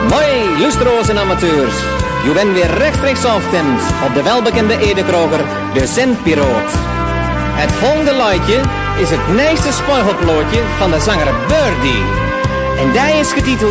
Mooi, lustroos en amateurs. Je bent weer rechtstreeks afgestemd op de welbekende Edekroger, de Sint-Piroot. Het volgende luidje is het nieuwste spargelplootje van de zanger Birdie. En die is getiteld